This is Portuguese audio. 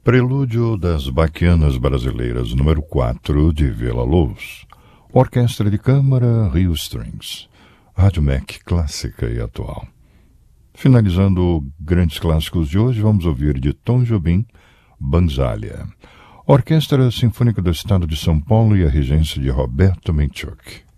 Prelúdio das Baquianas Brasileiras, número 4, de Villa-Lobos. Orquestra de Câmara, Rio Strings. Rádio MEC clássica e atual. Finalizando grandes clássicos de hoje, vamos ouvir de Tom Jobim, Banzalha. Orquestra Sinfônica do Estado de São Paulo e a regência de Roberto Menchuk.